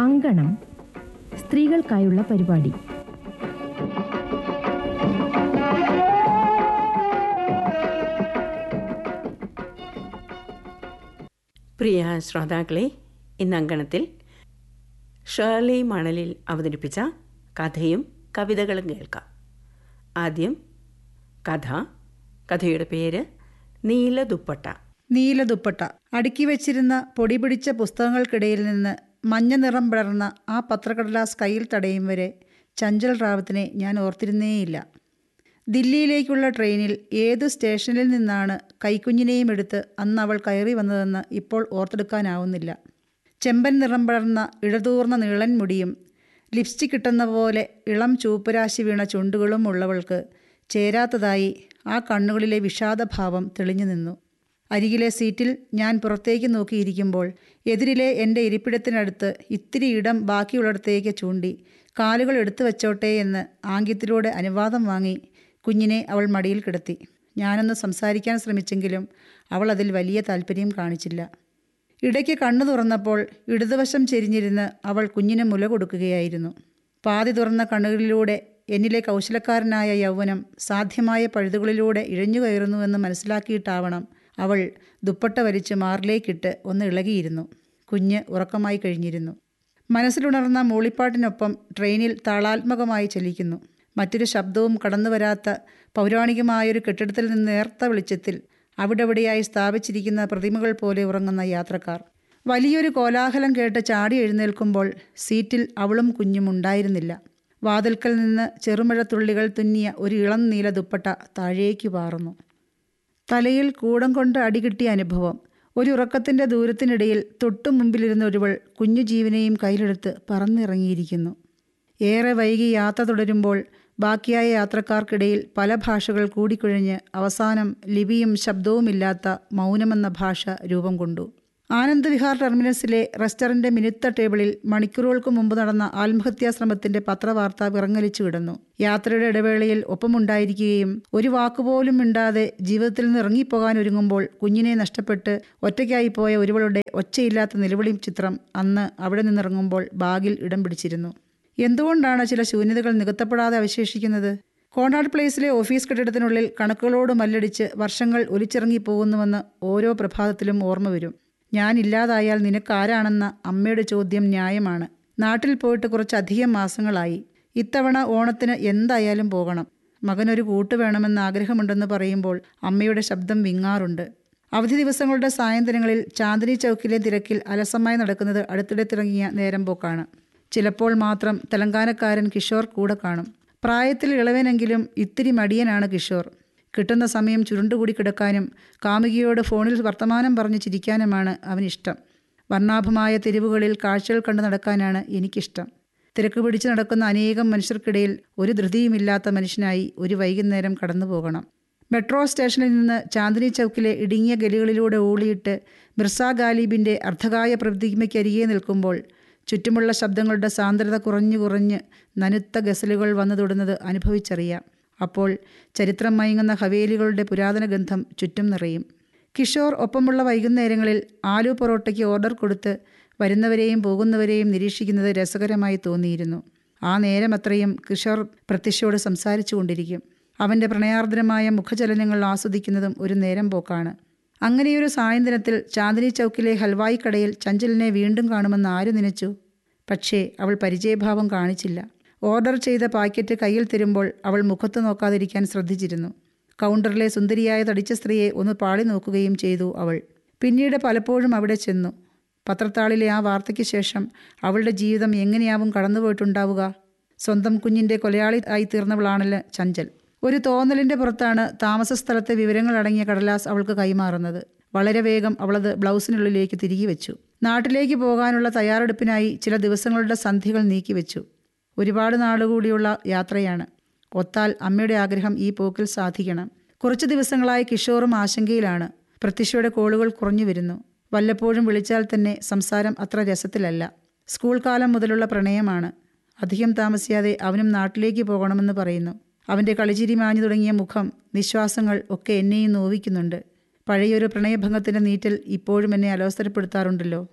അങ്കണം സ്ത്രീകൾക്കായുള്ള പരിപാടി. പ്രിയ ശ്രോതാക്കളെ, ഇന്ന് അങ്കണത്തിൽ ഷേർലി മണലിൽ അവതരിപ്പിച്ച കഥയും കവിതകളും കേൾക്കാം. ആദ്യം കഥയുടെ പേര് നീലദുപ്പട്ട. നീലദുപ്പട്ട. അടുക്കി വെച്ചിരുന്ന പൊടി പിടിച്ച പുസ്തകങ്ങൾക്കിടയിൽ നിന്ന് മഞ്ഞ നിറം പടർന്ന ആ പത്രക്കടലാസ് കയ്യിൽ തടയും വരെ ചഞ്ചൽ റാവത്തിനെ ഞാൻ ഓർത്തിരുന്നേയില്ല. ദില്ലിയിലേക്കുള്ള ട്രെയിനിൽ ഏതു സ്റ്റേഷനിൽ നിന്നാണ് കൈക്കുഞ്ഞിനെയും എടുത്ത് അന്ന് അവൾ കയറി വന്നതെന്ന് ഇപ്പോൾ ഓർത്തെടുക്കാനാവുന്നില്ല. ചെമ്പൻ നിറം പടർന്ന ഇടതൂർന്ന നീളൻ മുടിയും ലിപ്സ്റ്റിക് കിട്ടുന്ന പോലെ ഇളം ചൂപ്പുരാശി വീണ ചുണ്ടുകളും ഉള്ളവൾക്ക് ചേരാത്തതായി ആ കണ്ണുകളിലെ വിഷാദഭാവം തെളിഞ്ഞു നിന്നു. അരികിലെ സീറ്റിൽ ഞാൻ പുറത്തേക്ക് നോക്കിയിരിക്കുമ്പോൾ എതിരിലെ എൻ്റെ ഇരിപ്പിടത്തിനടുത്ത് ഇത്തിരി ഇടം ബാക്കിയുള്ളിടത്തേക്ക് ചൂണ്ടി കാലുകൾ എടുത്തു വച്ചോട്ടെ എന്ന് ആംഗ്യത്തിലൂടെ അനുവാദം വാങ്ങി കുഞ്ഞിനെ അവൾ മടിയിൽ കിടത്തി. ഞാനൊന്ന് സംസാരിക്കാൻ ശ്രമിച്ചെങ്കിലും അവൾ അതിൽ വലിയ താല്പര്യം കാണിച്ചില്ല. ഇടയ്ക്ക് കണ്ണു തുറന്നപ്പോൾ ഇടതുവശം ചെരിഞ്ഞിരുന്ന് അവൾ കുഞ്ഞിന് മുല കൊടുക്കുകയായിരുന്നു. പാതി തുറന്ന കണ്ണുകളിലൂടെ എന്നിലെ കൗശലക്കാരനായ യൗവനം സാധ്യമായ പഴുതുകളിലൂടെ ഇഴഞ്ഞു കയറുന്നുവെന്ന് മനസ്സിലാക്കിയിട്ടാവണം അവൾ ദുപ്പട്ട വലിച്ച് മാറിലേക്കിട്ട് ഒന്ന് ഇളകിയിരുന്നു. കുഞ്ഞ് ഉറക്കമായി കഴിഞ്ഞിരുന്നു. മനസ്സിലുണർന്ന മൂളിപ്പാട്ടിനൊപ്പം ട്രെയിനിൽ താളാത്മകമായി ചലിക്കുന്നു. മറ്റൊരു ശബ്ദവും കടന്നു വരാത്ത പൗരാണികമായൊരു കെട്ടിടത്തിൽ നിന്ന് നേർത്ത വെളിച്ചത്തിൽ അവിടെവിടെയായി സ്ഥാപിച്ചിരിക്കുന്ന പ്രതിമകൾ പോലെ ഉറങ്ങുന്ന യാത്രക്കാർ. വലിയൊരു കോലാഹലം കേട്ട് ചാടി എഴുന്നേൽക്കുമ്പോൾ സീറ്റിൽ അവളും കുഞ്ഞും ഉണ്ടായിരുന്നില്ല. വാതിൽക്കൽ നിന്ന് ചെറുമഴത്തുള്ളികൾ തുന്നിയ ഒരു ഇളം നീല ദുപ്പട്ട താഴേക്ക് പാറുന്നു. തലയിൽ കൂടം കൊണ്ട് അടികിട്ടിയ അനുഭവം. ഒരു ഉറക്കത്തിൻ്റെ ദൂരത്തിനിടയിൽ തൊട്ടു മുമ്പിലിരുന്ന ഒരുവൾ കുഞ്ഞു ജീവനെയും കയ്യിലെടുത്ത് പറന്നിറങ്ങിയിരിക്കുന്നു. ഏറെ വൈകി യാത്ര തുടരുമ്പോൾ ബാക്കിയായ യാത്രക്കാർക്കിടയിൽ പല ഭാഷകൾ കൂടിക്കുഴഞ്ഞ് അവസാനം ലിപിയും ശബ്ദവുമില്ലാത്ത മൗനമെന്ന ഭാഷ രൂപം കൊണ്ടു. ആനന്ദ് വിഹാർ ടെർമിനസിലെ റെസ്റ്റോറൻ്റ് മിനുത്ത ടേബിളിൽ മണിക്കൂറുകൾക്ക് മുമ്പ് നടന്ന ആത്മഹത്യാശ്രമത്തിൻ്റെ പത്രവാർത്ത വിറങ്ങലിച്ചു കിടന്നു. യാത്രയുടെ ഇടവേളയിൽ ഒപ്പമുണ്ടായിരിക്കുകയും ഒരു വാക്കുപോലും മിണ്ടാതെ ജീവിതത്തിൽ നിന്ന് ഇറങ്ങിപ്പോകാൻ ഒരുങ്ങുമ്പോൾ കുഞ്ഞിനെ നഷ്ടപ്പെട്ട് ഒറ്റയ്ക്കായിപ്പോയ ഒരുവളുടെ ഒച്ചയില്ലാത്ത നിലവിളി ചിത്രം അന്ന് അവിടെ നിന്നിറങ്ങുമ്പോൾ ബാഗിൽ ഇടം പിടിച്ചിരുന്നു. എന്തുകൊണ്ടാണ് ചില ശൂന്യതകൾ നികത്തപ്പെടാതെ അവശേഷിക്കുന്നത്? കോൺറാഡ് പ്ലേസിലെ ഓഫീസ് കെട്ടിടത്തിനുള്ളിൽ കണക്കുകളോട് മല്ലടിച്ച് വർഷങ്ങൾ ഒലിച്ചിറങ്ങിപ്പോകുന്നുവെന്ന് ഓരോ പ്രഭാതത്തിലും ഓർമ്മ വരും. ഞാനില്ലാതായാൽ നിനക്കാരാണെന്ന അമ്മയുടെ ചോദ്യം ന്യായമാണ്. നാട്ടിൽ പോയിട്ട് കുറച്ചധികം മാസങ്ങളായി. ഇത്തവണ ഓണത്തിന് എന്തായാലും പോകണം. മകനൊരു കൂട്ട് വേണമെന്ന് ആഗ്രഹമുണ്ടെന്ന് പറയുമ്പോൾ അമ്മയുടെ ശബ്ദം വിങ്ങാറുണ്ട്. അവധി ദിവസങ്ങളുടെ സായന്തനങ്ങളിൽ ചാന്ദിനി ചൗക്കിലെ തിരക്കിൽ അലസമായി നടക്കുന്നത് അടുത്തിടെ തിറങ്ങിയ നേരം പോക്കാണ്. ചിലപ്പോൾ മാത്രം തെലങ്കാനക്കാരൻ കിഷോർ കൂടെ കാണും. പ്രായത്തിൽ ഇളവനെങ്കിലും ഇത്തിരി മടിയനാണ് കിഷോർ. കിട്ടുന്ന സമയം ചുരുണ്ടുകൂടി കിടക്കാനും കാമുകിയോട് ഫോണിൽ വർത്തമാനം പറഞ്ഞ് ചിരിക്കാനുമാണ് അവനിഷ്ടം. വർണ്ണാഭമായ തെരുവുകളിൽ കാഴ്ചകൾ കണ്ടു നടക്കാനാണ് എനിക്കിഷ്ടം. തിരക്ക് പിടിച്ച് നടക്കുന്ന അനേകം മനുഷ്യർക്കിടയിൽ ഒരു ധൃതിയുമില്ലാത്ത മനുഷ്യനായി ഒരു വൈകുന്നേരം കടന്നു പോകണം. മെട്രോ സ്റ്റേഷനിൽ നിന്ന് ചാന്ദിനി ചൗക്കിലെ ഇടുങ്ങിയ ഗലികളിലൂടെ ഊളിയിട്ട് മിർസ ഗാലിബിൻ്റെ അർദ്ധകായ പ്രതിമയ്ക്കരികെ നിൽക്കുമ്പോൾ ചുറ്റുമുള്ള ശബ്ദങ്ങളുടെ സാന്ദ്രത കുറഞ്ഞു നനുത്ത ഗസലുകൾ വന്നു തൊടുന്നത് അനുഭവിച്ചറിയാം. അപ്പോൾ ചരിത്രം മയങ്ങുന്ന ഹവേലികളുടെ പുരാതന ഗന്ധം ചുറ്റും നിറയും. കിഷോർ ഒപ്പമുള്ള വൈകുന്നേരങ്ങളിൽ ആലു പൊറോട്ടയ്ക്ക് ഓർഡർ കൊടുത്ത് വരുന്നവരെയും പോകുന്നവരെയും നിരീക്ഷിക്കുന്നത് രസകരമായി തോന്നിയിരുന്നു. ആ നേരമത്രയും കിഷോർ പ്രത്യക്ഷയോട് സംസാരിച്ചു കൊണ്ടിരിക്കും. അവൻ്റെ പ്രണയാർദ്രമായ മുഖചലനങ്ങൾ ആസ്വദിക്കുന്നതും ഒരു നേരം പോക്കാണ്. അങ്ങനെയൊരു സായന്തനത്തിൽ ചാന്ദിനി ചൗക്കിലെ ഹൽവായി കടയിൽ ചഞ്ചലിനെ വീണ്ടും കാണുമെന്ന് ആര് നനച്ചു? പക്ഷേ അവൾ പരിചയഭാവം കാണിച്ചില്ല. ഓർഡർ ചെയ്ത പാക്കറ്റ് കയ്യിൽ തരുമ്പോൾ അവൾ മുഖത്ത് നോക്കാതിരിക്കാൻ ശ്രദ്ധിച്ചിരുന്നു. കൗണ്ടറിലെ സുന്ദരിയായ തടിച്ച സ്ത്രീയെ ഒന്ന് പാളി നോക്കുകയും ചെയ്തു അവൾ. പിന്നീട് പലപ്പോഴും അവിടെ ചെന്നു. പത്രത്താളിലെ ആ വാർത്തയ്ക്ക് ശേഷം അവളുടെ ജീവിതം എങ്ങനെയാവും കടന്നുപോയിട്ടുണ്ടാവുക? സ്വന്തം കുഞ്ഞിൻ്റെ കൊലയാളി ആയി തീർന്നവളാണല്ലോ ചഞ്ചൽ. ഒരു തോന്നലിൻ്റെ പുറത്താണ് താമസ സ്ഥലത്തെ വിവരങ്ങൾ അടങ്ങിയ കടലാസ് അവൾക്ക് കൈമാറുന്നത്. വളരെ വേഗം അവളത് ബ്ലൗസിനുള്ളിലേക്ക് തിരികെ വെച്ചു. നാട്ടിലേക്ക് പോകാനുള്ള തയ്യാറെടുപ്പിനായി ചില ദിവസങ്ങളുടെ സന്ധികൾ നീക്കിവെച്ചു. ഒരുപാട് നാളുകൂടിയുള്ള യാത്രയാണ്. ഒത്താൽ അമ്മയുടെ ആഗ്രഹം ഈ പോക്കിൽ സാധിക്കണം. കുറച്ച് ദിവസങ്ങളായി കിഷോറും ആശങ്കയിലാണ്. പ്രത്യക്ഷയുടെ കോളുകൾ കുറഞ്ഞു വരുന്നു. വല്ലപ്പോഴും വിളിച്ചാൽ തന്നെ സംസാരം അത്ര രസത്തിലല്ല. സ്കൂൾ കാലം മുതലുള്ള പ്രണയമാണ്. അധികം താമസിയാതെ അവനും നാട്ടിലേക്ക് പോകണമെന്ന് പറയുന്നു. അവൻ്റെ കളിച്ചിരി മാഞ്ഞു തുടങ്ങിയ മുഖം, നിശ്വാസങ്ങൾ ഒക്കെ എന്നെയും നോവിക്കുന്നുണ്ട്. പഴയൊരു പ്രണയഭംഗത്തിൻ്റെ നീറ്റൽ ഇപ്പോഴും എന്നെ അലോസരപ്പെടുത്താറുണ്ടല്ലോ.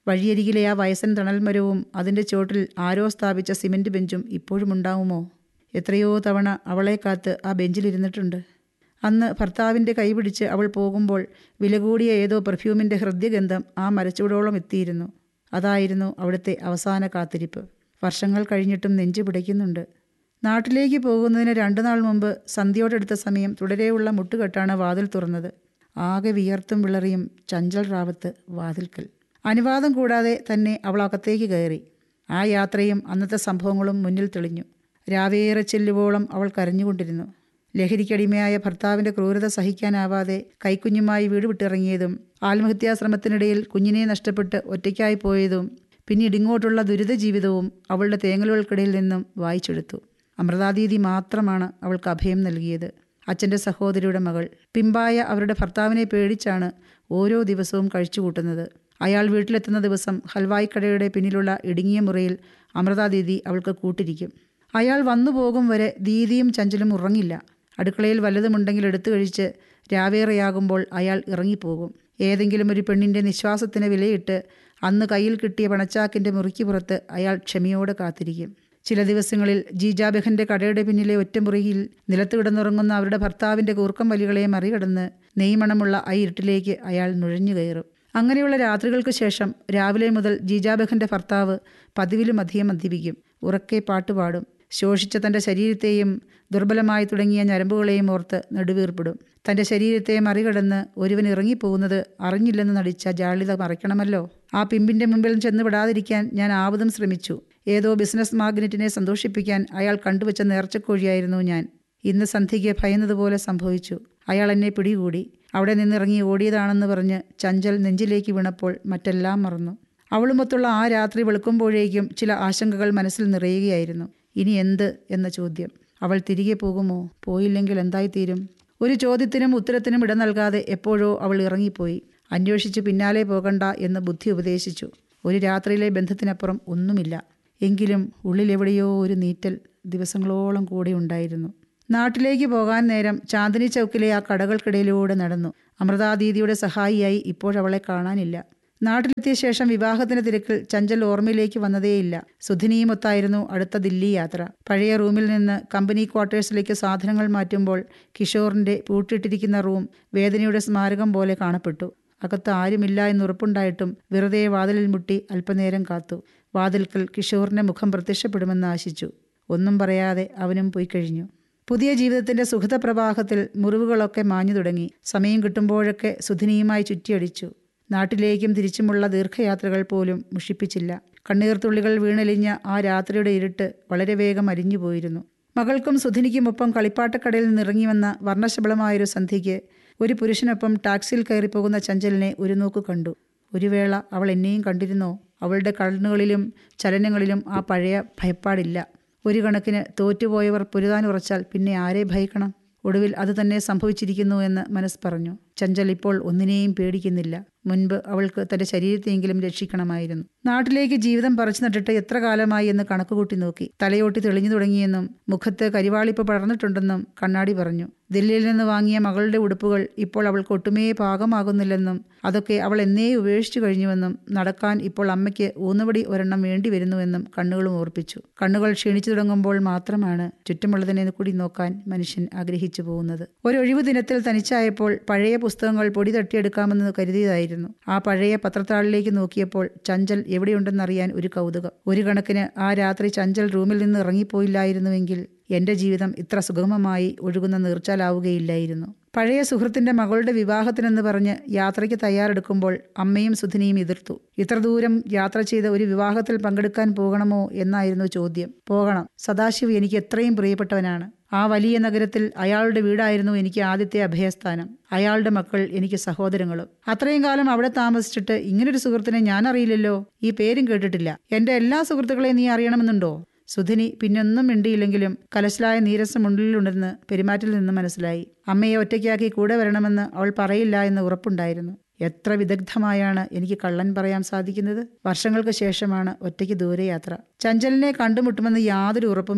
വഴിയരികിലെ ആ വയസ്സൻ തണൽമരവും അതിൻ്റെ ചോട്ടിൽ ആരോ സ്ഥാപിച്ച സിമൻറ്റ് ബെഞ്ചും ഇപ്പോഴും ഉണ്ടാവുമോ? എത്രയോ തവണ അവളെ കാത്ത് ആ ബെഞ്ചിലിരുന്നിട്ടുണ്ട്. അന്ന് ഭർത്താവിൻ്റെ കൈപിടിച്ച് അവൾ പോകുമ്പോൾ വില കൂടിയ ഏതോ പെർഫ്യൂമിൻ്റെ ഹൃദ്യഗന്ധം ആ മരച്ചുവടോളം എത്തിയിരുന്നു. അതായിരുന്നു അവിടുത്തെ അവസാന കാത്തിരിപ്പ്. വർഷങ്ങൾ കഴിഞ്ഞിട്ടും നെഞ്ചു പിടയ്ക്കുന്നുണ്ട്. നാട്ടിലേക്ക് പോകുന്നതിന് 2 നാൾ മുമ്പ് സന്ധ്യോടെടുത്ത സമയം തുടരെയുള്ള മുട്ടുകെട്ടാണ് വാതിൽ തുറന്നത്. ആകെ വിയർത്തും വിളറിയും ചഞ്ചൽ റാവത്ത് വാതിൽക്കൽ. അനുവാദം കൂടാതെ തന്നെ അവൾ അകത്തേക്ക് കയറി. ആ യാത്രയും അന്നത്തെ സംഭവങ്ങളും മുന്നിൽ തെളിഞ്ഞു. രാവേറെ ചെല്ലുവോളം അവൾ കരഞ്ഞുകൊണ്ടിരുന്നു. ലഹരിക്കടിമയായ ഭർത്താവിൻ്റെ ക്രൂരത സഹിക്കാനാവാതെ കൈക്കുഞ്ഞുമായി വീട് വിട്ടിറങ്ങിയതും, ആത്മഹത്യാശ്രമത്തിനിടയിൽ കുഞ്ഞിനെ നഷ്ടപ്പെട്ട് ഒറ്റയ്ക്കായി പോയതും, പിന്നീട് ഇങ്ങോട്ടുള്ള ദുരിത ജീവിതവും അവളുടെ തേങ്ങലുകൾക്കിടയിൽ നിന്നും വായിച്ചെടുത്തു. അമൃതാദീദി മാത്രമാണ് അവൾക്ക് അഭയം നൽകിയത്. അച്ഛൻ്റെ സഹോദരിയുടെ മകൾ. പിമ്പായ അവരുടെ ഭർത്താവിനെ പേടിച്ചാണ് ഓരോ ദിവസവും കഴിച്ചുകൂട്ടുന്നത്. അയാൾ വീട്ടിലെത്തുന്ന ദിവസം ഹൽവായിക്കടയുടെ പിന്നിലുള്ള ഇടുങ്ങിയ മുറിയിൽ അമൃതാദീദി അവൾക്ക് കൂട്ടിരിക്കും. അയാൾ വന്നു പോകും വരെ ദീദിയും ചഞ്ചലും ഉറങ്ങില്ല. അടുക്കളയിൽ വല്ലതുമുണ്ടെങ്കിൽ എടുത്തു കഴിച്ച് രാവേറെയാകുമ്പോൾ അയാൾ ഇറങ്ങിപ്പോകും. ഏതെങ്കിലും ഒരു പെണ്ണിൻ്റെ നിശ്വാസത്തിന് വിലയിട്ട് അന്ന് കയ്യിൽ കിട്ടിയ പണച്ചാക്കിൻ്റെ മുറിക്ക് പുറത്ത് അയാൾ ക്ഷമയോടെ കാത്തിരിക്കും. ചില ദിവസങ്ങളിൽ ജീജാബെഹൻ്റെ കടയുടെ പിന്നിലെ ഒറ്റമുറിയിൽ നിലത്ത് കിടന്നുറങ്ങുന്ന അവരുടെ ഭർത്താവിൻ്റെ കൂർക്കം വലികളെ മറികടന്ന് നെയ്മണമുള്ള ആ ഇരുട്ടിലേക്ക് അയാൾ നുഴഞ്ഞു കയറും. അങ്ങനെയുള്ള രാത്രികൾക്ക് ശേഷം രാവിലെ മുതൽ ജീജാബെഹൻ്റെ ഭർത്താവ് പതിവിലും അധികം മദ്യപിക്കും. ഉറക്കെ പാട്ടുപാടും. ശോഷിച്ച തൻ്റെ ശരീരത്തെയും ദുർബലമായി തുടങ്ങിയ ഞരമ്പുകളെയും ഓർത്ത് നെടുവീർപ്പിടും. തൻ്റെ ശരീരത്തെ മറികടന്ന് ഒരുവൻ ഇറങ്ങിപ്പോകുന്നത് അറിഞ്ഞില്ലെന്ന് നടിച്ച ജാള്യത മറയ്ക്കണമല്ലോ. ആ പിമ്പിൻ്റെ മുമ്പിൽ ചെന്ന് വിടാതിരിക്കാൻ ഞാൻ ആവതും ശ്രമിച്ചു. ഏതോ ബിസിനസ് മാഗ്നറ്റിനെ സന്തോഷിപ്പിക്കാൻ അയാൾ കണ്ടുവച്ച നേർച്ചക്കോഴിയായിരുന്നു ഞാൻ. ഇന്ന് സന്ധ്യയ്ക്ക് ഭയന്നതുപോലെ സംഭവിച്ചു. അയാൾ എന്നെ പിടികൂടി. അവിടെ നിന്നിറങ്ങി ഓടിയതാണെന്ന് പറഞ്ഞ് ചഞ്ചൽ നെഞ്ചിലേക്ക് വീണപ്പോൾ മറ്റെല്ലാം മറന്നു. അവളുമൊത്തുള്ള ആ രാത്രി വെളുക്കുമ്പോഴേക്കും ചില ആശങ്കകൾ മനസ്സിൽ നിറയുകയായിരുന്നു. ഇനി എന്ത് എന്ന ചോദ്യം. അവൾ തിരികെ പോകുമോ? പോയില്ലെങ്കിൽ എന്തായിത്തീരും? ഒരു ചോദ്യത്തിനും ഉത്തരത്തിനും ഇട നൽകാതെ എപ്പോഴോ അവൾ ഇറങ്ങിപ്പോയി. അന്വേഷിച്ച് പിന്നാലെ പോകണ്ട എന്ന് ബുദ്ധി ഉപദേശിച്ചു. ഒരു രാത്രിയിലെ ബന്ധത്തിനപ്പുറം ഒന്നുമില്ല. എങ്കിലും ഉള്ളിലെവിടെയോ ഒരു നീറ്റൽ ദിവസങ്ങളോളം കൂടെ ഉണ്ടായിരുന്നു. നാട്ടിലേക്ക് പോകാൻ നേരം ചാന്ദിനി ചൗക്കിലെ ആ കടകൾക്കിടയിലൂടെ നടന്നു. അമൃതാദീദിയുടെ സഹായിയായി ഇപ്പോഴവളെ കാണാനില്ല. നാട്ടിലെത്തിയ ശേഷം വിവാഹത്തിന് തിരക്കിൽ ചഞ്ചൽ ഓർമ്മയിലേക്ക് വന്നതേയില്ല. സുധിനിയുമൊത്തായിരുന്നു അടുത്ത ദില്ലി യാത്ര. പഴയ റൂമിൽ നിന്ന് കമ്പനി ക്വാർട്ടേഴ്സിലേക്ക് സാധനങ്ങൾ മാറ്റുമ്പോൾ കിഷോറിൻ്റെ പൂട്ടിയിട്ടിരിക്കുന്ന റൂം വേദനയുടെ സ്മാരകം പോലെ കാണപ്പെട്ടു. അകത്ത് ആരുമില്ല എന്നുറപ്പുണ്ടായിട്ടും വെറുതെ വാതിലിൽ മുട്ടി അല്പനേരം കാത്തു. വാതിൽക്കൽ കിഷോറിൻ്റെ മുഖം പ്രത്യക്ഷപ്പെടുമെന്ന് ആശിച്ചു. ഒന്നും പറയാതെ അവനും പോയി കഴിഞ്ഞു. പുതിയ ജീവിതത്തിൻ്റെ സുഖത പ്രവാഹത്തിൽ മുറിവുകളൊക്കെ മാഞ്ഞു തുടങ്ങി. സമയം കിട്ടുമ്പോഴൊക്കെ സുധിനിയുമായി ചുറ്റിയടിച്ചു. നാട്ടിലേക്കും തിരിച്ചുമുള്ള ദീർഘയാത്രകൾ പോലും മുഷിപ്പിച്ചില്ല. കണ്ണീർത്തുള്ളികൾ വീണലിഞ്ഞ ആ രാത്രിയുടെ ഇരുട്ട് വളരെ വേഗം അരിഞ്ഞുപോയിരുന്നു. മകൾക്കും സുധിനിക്കുമൊപ്പം കളിപ്പാട്ടക്കടയിൽ നിന്നിറങ്ങി വന്ന വർണ്ണശബളമായൊരു സന്ധ്യയ്ക്ക് ഒരു പുരുഷനൊപ്പം ടാക്സിയിൽ കയറിപ്പോകുന്ന ചഞ്ചലിനെ ഒരു നോക്ക് കണ്ടു. ഒരു വേള അവൾ എന്നെയും കണ്ടിരുന്നോ? അവളുടെ കണ്ണുകളിലും ചലനങ്ങളിലും ആ പഴയ ഭയപ്പാടില്ല. ഒരു കണക്കിന് തോറ്റുപോയവർ പൊരുതാൻ ഉറച്ചാൽ പിന്നെ ആരെ ഭയക്കണം? ഒടുവിൽ അത് തന്നെ സംഭവിച്ചിരിക്കുന്നു എന്ന് മനസ്സ് പറഞ്ഞു. ചഞ്ചൽ ഇപ്പോൾ ഒന്നിനെയും പേടിക്കുന്നില്ല. മുൻപ് അവൾക്ക് തൻ്റെ ശരീരത്തെയെങ്കിലും രക്ഷിക്കണമായിരുന്നു. നാട്ടിലേക്ക് ജീവിതം പറിച്ചു നട്ടിട്ട് എത്ര കാലമായി എന്ന് കണക്കുകൂട്ടി നോക്കി. തലയോട്ടി തെളിഞ്ഞു തുടങ്ങിയെന്നും മുഖത്ത് കരിവാളിപ്പ് പടർന്നിട്ടുണ്ടെന്നും കണ്ണാടി പറഞ്ഞു. ദില്ലിയിൽ നിന്ന് വാങ്ങിയ മകളുടെ ഉടുപ്പുകൾ ഇപ്പോൾ അവൾക്ക് ഒട്ടുമേ പാകമാകുന്നില്ലെന്നും അതൊക്കെ അവൾ എന്നേ ഉപേക്ഷിച്ചു കഴിഞ്ഞുവെന്നും നടക്കാൻ ഇപ്പോൾ അമ്മയ്ക്ക് ഊന്നുവടി ഒരെണ്ണം വേണ്ടി വരുന്നുവെന്നും കണ്ണുകളും ഓർപ്പിച്ചു. കണ്ണുകൾ ക്ഷീണിച്ചു തുടങ്ങുമ്പോൾ മാത്രമാണ് ചുറ്റുമുള്ളതിനെ കൂടി നോക്കാൻ മനുഷ്യൻ ആഗ്രഹിച്ചു പോകുന്നത്. ഒരൊഴിവു ദിനത്തിൽ തനിച്ചായപ്പോൾ പഴയ പുസ്തകങ്ങൾ പൊടി തട്ടിയെടുക്കാമെന്ന് കരുതിയതായിരുന്നു. ആ പഴയ പത്രത്താളിലേക്ക് നോക്കിയപ്പോൾ ചഞ്ചൽ എവിടെയുണ്ടെന്നറിയാൻ ഒരു കൗതുകം. ഒരു കണക്കിന് ആ രാത്രി ചഞ്ചൽ റൂമിൽ നിന്ന് ഇറങ്ങിപ്പോയില്ലായിരുന്നുവെങ്കിൽ എൻ്റെ ജീവിതം ഇത്ര സുഗമമായി ഒഴുകുന്ന നീർച്ചാലാവുകയില്ലായിരുന്നു. പഴയ സുഹൃത്തിൻ്റെ മകളുടെ വിവാഹത്തിനെന്ന് പറഞ്ഞ് യാത്രയ്ക്ക് തയ്യാറെടുക്കുമ്പോൾ അമ്മയും സുധിനിയും എതിർത്തു. ഇത്ര ദൂരം യാത്ര ചെയ്ത് ഒരു വിവാഹത്തിൽ പങ്കെടുക്കാൻ പോകണമോ എന്നായിരുന്നു ചോദ്യം. പോകണം. സദാശിവ് എനിക്ക് എത്രയും പ്രിയപ്പെട്ടവനാണ്. ആ വലിയ നഗരത്തിൽ അയാളുടെ വീടായിരുന്നു എനിക്ക് ആദ്യത്തെ അഭയസ്ഥാനം. അയാളുടെ മക്കൾ എനിക്ക് സഹോദരങ്ങളും. അത്രയും കാലം അവിടെ താമസിച്ചിട്ട് ഇങ്ങനൊരു സുഹൃത്തിനെ ഞാൻ അറിയില്ലല്ലോ. ഈ പേരും കേട്ടിട്ടില്ല. എൻ്റെ എല്ലാ സുഹൃത്തുക്കളെയും നീ അറിയണമെന്നുണ്ടോ? സുധിനി പിന്നൊന്നും മിണ്ടിയില്ലെങ്കിലും കലശലായ നീരസം ഉള്ളിലുണ്ടെന്ന് പെരുമാറ്റിൽ നിന്ന് മനസ്സിലായി. അമ്മയെ ഒറ്റയ്ക്കാക്കി കൂടെ വരണമെന്ന് അവൾ പറയില്ല എന്ന് ഉറപ്പുണ്ടായിരുന്നു. എത്ര വിദഗ്ധമായാണ് എനിക്ക് കള്ളൻ പറയാൻ സാധിക്കുന്നത്? വർഷങ്ങൾക്ക് ശേഷമാണ് ഒറ്റയ്ക്ക് ദൂരയാത്ര. ചഞ്ചലിനെ കണ്ടുമുട്ടുമെന്ന് യാതൊരു ഉറപ്പുമില്ല.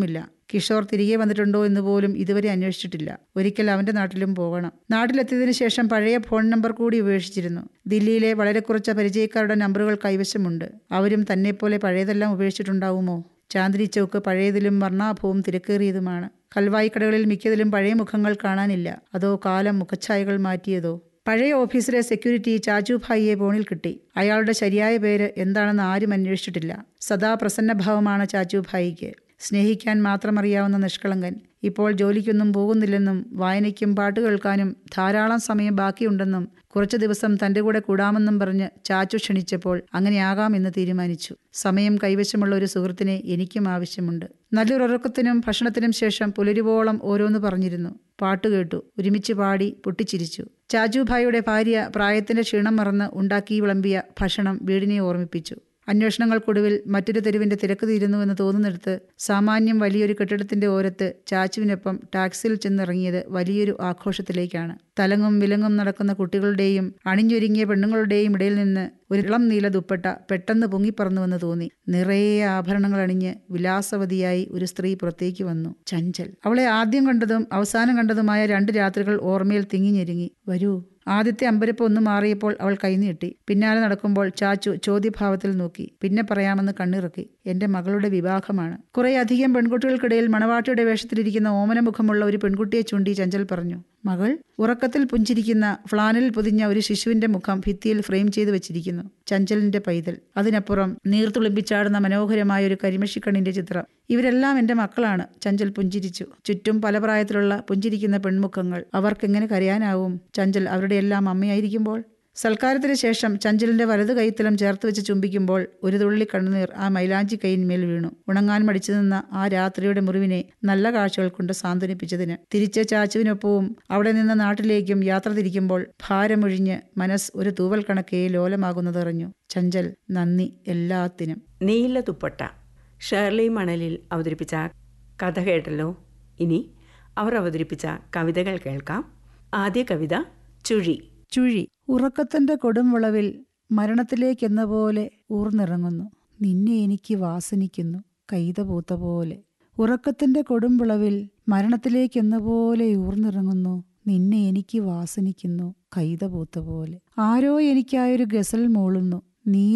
കിഷോർ തിരികെ വന്നിട്ടുണ്ടോ എന്ന് പോലും ഇതുവരെ അന്വേഷിച്ചിട്ടില്ല. ഒരിക്കൽ അവൻ്റെ നാട്ടിലും പോകണം. നാട്ടിലെത്തിയതിനു ശേഷം പഴയ ഫോൺ നമ്പർ കൂടി ഉപേക്ഷിച്ചിരുന്നു. ദില്ലിയിലെ വളരെ കുറച്ച് പരിചയക്കാരുടെ നമ്പറുകൾ കൈവശമുണ്ട്. അവരും തന്നെപ്പോലെ പഴയതെല്ലാം ഉപേക്ഷിച്ചിട്ടുണ്ടാവുമോ? ചാന്ദിനി ചൗക്ക് പഴയതിലും വർണ്ണാഭവും തിരക്കേറിയതുമാണ്. കൽവായിക്കടകളിൽ മിക്കതിലും പഴയ മുഖങ്ങൾ കാണാനില്ല. അതോ കാലം മുഖഛായകൾ മാറ്റിയതോ? പഴയ ഓഫീസിലെ സെക്യൂരിറ്റി ചാച്ചുഭായിയെ ഫോണിൽ കിട്ടി. അയാളുടെ ശരിയായ പേര് എന്താണെന്ന് ആരും അന്വേഷിച്ചിട്ടില്ല. സദാ പ്രസന്നഭാവമാണ് ചാച്ചുഭായിക്ക്. സ്നേഹിക്കാൻ മാത്രമറിയാവുന്ന നിഷ്കളങ്കൻ. ഇപ്പോൾ ജോലിക്കൊന്നും പോകുന്നില്ലെന്നും വായനയ്ക്കും പാട്ട് കേൾക്കാനും ധാരാളം സമയം ബാക്കിയുണ്ടെന്നും കുറച്ചു ദിവസം തൻ്റെ കൂടെ കൂടാമെന്നും പറഞ്ഞ് ചാച്ചു ക്ഷണിച്ചപ്പോൾ അങ്ങനെയാകാമെന്ന് തീരുമാനിച്ചു. സമയം കൈവശമുള്ള ഒരു സുഹൃത്തിനെ എനിക്കും ആവശ്യമുണ്ട്. നല്ലൊരുറക്കത്തിനും ഭക്ഷണത്തിനും ശേഷം പുലരുവോളം ഓരോന്ന് പറഞ്ഞിരുന്നു. പാട്ടുകേട്ടു, ഒരുമിച്ച് പാടി പൊട്ടിച്ചിരിച്ചു. ചാച്ചുഭായിയുടെ ഭാര്യ പ്രായത്തിന്റെ ക്ഷീണം മറന്ന് ഉണ്ടാക്കി വിളമ്പിയ ഭക്ഷണം വീടിനെ ഓർമ്മിപ്പിച്ചു. അന്വേഷണങ്ങൾക്കൊടുവിൽ മറ്റൊരു തെരുവിന്റെ തിരക്ക് തീരുന്നുവെന്ന് തോന്നുന്നിടത്ത് സാമാന്യം വലിയൊരു കെട്ടിടത്തിന്റെ ഓരത്ത് ചാച്ചുവിനൊപ്പം ടാക്സിയിൽ ചെന്നിറങ്ങിയത് വലിയൊരു ആഘോഷത്തിലേക്കാണ്. തലങ്ങും വിലങ്ങും നടക്കുന്ന കുട്ടികളുടെയും അണിഞ്ഞൊരുങ്ങിയ പെണ്ണുങ്ങളുടെയും ഇടയിൽ നിന്ന് ഒരു ഇളം നീല ദുപ്പട്ട പെട്ടെന്ന് പൊങ്ങിപ്പറന്നുവെന്ന് തോന്നി. നിറയെ ആഭരണങ്ങൾ അണിഞ്ഞ് വിലാസവതിയായി ഒരു സ്ത്രീ പുറത്തേക്ക് വന്നു. ചഞ്ചൽ. അവളെ ആദ്യം കണ്ടതും അവസാനം കണ്ടതുമായ 2 രാത്രികൾ ഓർമ്മയിൽ തിങ്ങിഞ്ഞെരുങ്ങി. വരൂ. ആദ്യത്തെ അമ്പരപ്പ് ഒന്ന് മാറിയപ്പോൾ അവൾ കൈനീട്ടി. പിന്നാലെ നടക്കുമ്പോൾ ചാച്ചു ചോദ്യഭാവത്തിൽ നോക്കി. പിന്നെ പറയാമെന്ന് കണ്ണിറുക്കി. എന്റെ മകളുടെ വിവാഹമാണ്. കുറേയധികം പെൺകുട്ടികൾക്കിടയിൽ മണവാട്ടിയുടെ വേഷത്തിലിരിക്കുന്ന ഓമനമുഖമുള്ള ഒരു പെൺകുട്ടിയെ ചൂണ്ടി ചഞ്ചൽ പറഞ്ഞു. മകൾ? ഉറക്കത്തിൽ പുഞ്ചിരിക്കുന്ന ഫ്ലാനിൽ പൊതിഞ്ഞ ഒരു ശിശുവിന്റെ മുഖം ഭിത്തിയിൽ ഫ്രെയിം ചെയ്ത് വെച്ചിരിക്കുന്നു. ചഞ്ചലിന്റെ പൈതൽ. അതിനപ്പുറം നീർത്തുളിമ്പിച്ചാടുന്ന മനോഹരമായ ഒരു കരിമഷിക്കണ്ണിന്റെ ചിത്രം. ഇവരെല്ലാം എന്റെ മക്കളാണ്. ചഞ്ചൽ പുഞ്ചിരിച്ചു. ചുറ്റും പല പ്രായത്തിലുള്ള പുഞ്ചിരിക്കുന്ന പെൺമുഖങ്ങൾ. അവർക്കെങ്ങനെ കരയാനാവും ചഞ്ചൽ അവരുടെ എല്ലാം അമ്മയായിരിക്കുമ്പോൾ? സൽക്കാരത്തിന് ശേഷം ചഞ്ചലിന്റെ വലതു കൈത്തലം ചേർത്ത് വെച്ച് ചുംബിക്കുമ്പോൾ ഒരു തുള്ളി കണ്ണുനീർ ആ മൈലാഞ്ചി കൈയിന്മേൽ വീണു. ഉണങ്ങാൻ മടിച്ചു നിന്ന ആ രാത്രിയുടെ മുറിവിനെ നല്ല കാഴ്ചകൾ കൊണ്ട് സാന്ത്വനിപ്പിച്ചതിന്. തിരിച്ച് ചാച്ചുവിനൊപ്പവും അവിടെ നിന്ന് നാട്ടിലേക്കും യാത്ര തിരിക്കുമ്പോൾ ഭാരമൊഴിഞ്ഞ് മനസ്സ് ഒരു തൂവൽ കണക്കേ ലോലമാകുന്നതറിഞ്ഞു. ചഞ്ചൽ, നന്ദി എല്ലാത്തിനും. നീല ദുപ്പട്ട ഷേർലി മണലിൽ അവതരിപ്പിച്ച കഥ കേട്ടല്ലോ. ഇനി അവർ അവതരിപ്പിച്ച കവിതകൾ കേൾക്കാം. ആദ്യ കവിത ചുഴി. ചുഴി. ഉറക്കത്തിന്റെ കൊടും വിളവിൽ മരണത്തിലേക്കെന്ന പോലെ ഊർന്നിറങ്ങുന്നു. നിന്നെ എനിക്ക് വാസനിക്കുന്നു കൈത പൂത്ത പോലെ. ഉറക്കത്തിന്റെ കൊടും വിളവിൽ മരണത്തിലേക്കെന്ന പോലെ ഊർന്നിറങ്ങുന്നു. നിന്നെ എനിക്ക് വാസനിക്കുന്നു കൈത പൂത്ത പോലെ. ആരോ എനിക്കായൊരു ഗസൽ മൂളുന്നു. നീ